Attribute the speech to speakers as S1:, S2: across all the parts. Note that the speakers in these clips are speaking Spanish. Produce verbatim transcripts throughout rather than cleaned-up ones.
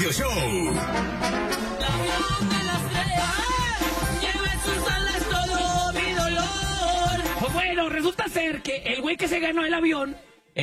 S1: Radio Show.
S2: Pues bueno, resulta ser que el güey que se ganó el avión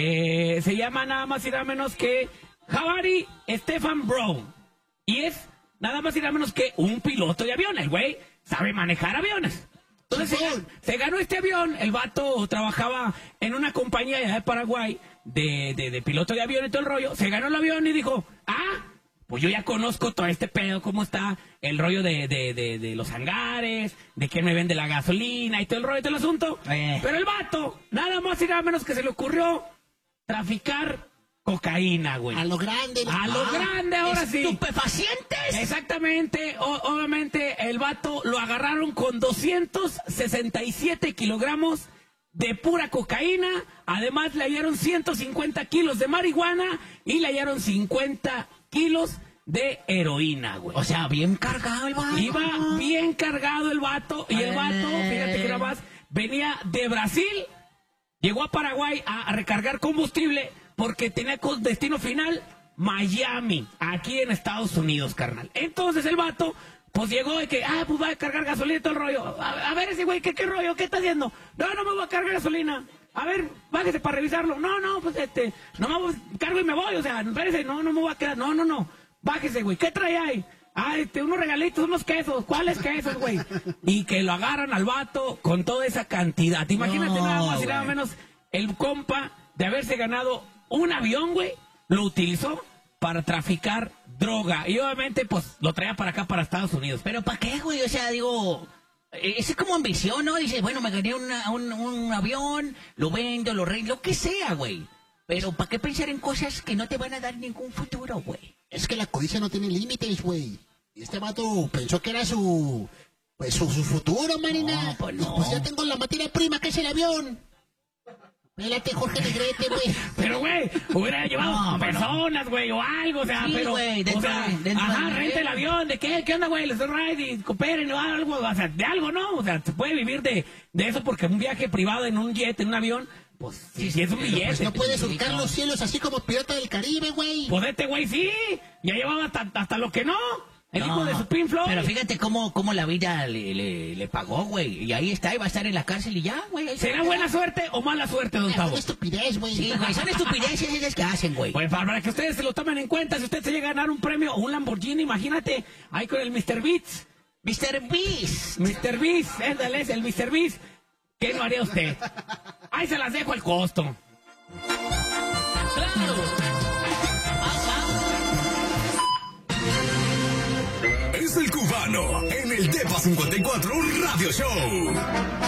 S2: eh, se llama nada más y nada menos que Javari Stefan Brown. Y es nada más y nada menos que un piloto de avión. El güey sabe manejar aviones. Entonces se, se ganó este avión. El vato trabajaba en una compañía de Paraguay de, de, de piloto de avión y todo el rollo. Se ganó el avión y dijo, ah, pues yo ya conozco todo este pedo, cómo está el rollo de, de, de, de los hangares, de quién me vende la gasolina y todo el rollo, todo el asunto. Eh. Pero el vato, nada más y nada menos que se le ocurrió traficar cocaína, güey.
S3: A lo grande.
S2: A lo ah, grande, ahora sí.
S3: ¿Estupefacientes?
S2: Exactamente. O, obviamente, el vato lo agarraron con doscientos sesenta y siete kilogramos de pura cocaína. Además, le hallaron ciento cincuenta kilos de marihuana y le hallaron cincuenta kilos de heroína, güey.
S3: O sea, bien cargado el vato.
S2: Iba bien cargado el vato. Y el vato, fíjate que nada más, venía de Brasil, llegó a Paraguay a, a recargar combustible porque tenía destino final Miami, aquí en Estados Unidos, carnal. Entonces el vato, pues llegó de que, ah, pues va a cargar gasolina y todo el rollo. A, a ver ese güey, ¿qué, ¿qué rollo? ¿Qué está haciendo? No, no me voy a cargar gasolina. A ver, bájese para revisarlo. No, no, pues este, no me cargo y me voy, o sea, espérese, no, no me voy a quedar. No, no, no, bájese, güey. ¿Qué trae ahí? Ah, este, unos regalitos, unos quesos. ¿Cuáles quesos, güey? Y que lo agarran al vato con toda esa cantidad. Imagínate no, nada más y nada menos el compa de haberse ganado un avión, güey, lo utilizó para traficar droga. Y obviamente, pues, lo traía para acá, para Estados Unidos.
S3: ¿Pero para qué, güey? O sea, digo, ese es como ambición, ¿no? Dices, bueno, me gané una, un, un avión, lo vendo, lo rey, lo que sea, güey. Pero ¿para qué pensar en cosas que no te van a dar ningún futuro, güey?
S4: Es que la codicia no tiene límites, güey. Este vato pensó que era su... Pues su, su futuro, Marina.
S3: No, pues no.
S4: Pues ya tengo la materia prima, que es el avión. Espérate, Jorge Negrete, güey.
S2: Pero, güey, hubiera llevado no, personas, güey, o algo, o sea,
S3: sí,
S2: pero...
S3: Wey, dentro,
S2: o sea,
S3: dentro
S2: ajá,
S3: de
S2: renta el avión, ¿de qué? ¿Qué onda, güey? Les doy ride y cooperen o algo, o sea, de algo, ¿no? O sea, se puede vivir de, de eso porque un viaje privado en un jet, en un avión, pues sí, sí es un billete.
S4: Pues no puede surcar los cielos así como Pirata del Caribe, güey.
S2: Pues este güey sí, ya llevaba hasta, hasta lo que no. El no, hijo de su Pink Floyd.
S3: Pero fíjate cómo, cómo la vida le, le, le pagó, güey. Y ahí está, y va a estar en la cárcel y ya, güey.
S2: ¿Será buena suerte o mala suerte, don Tavo?
S4: Es estupidez, güey.
S3: Sí, güey, son estupideces que hacen, güey.
S2: Pues para que ustedes se lo tomen en cuenta, si usted se llega a ganar un premio o un Lamborghini, imagínate, ahí con el mister Beats.
S3: mister Beast.
S2: mister Beast, éndale, es el mister Beast. ¿Qué no haría usted? Ahí se las dejo al costo.
S3: Claro.
S1: Es el cubano en el Depa cincuenta y cuatro Radio Show.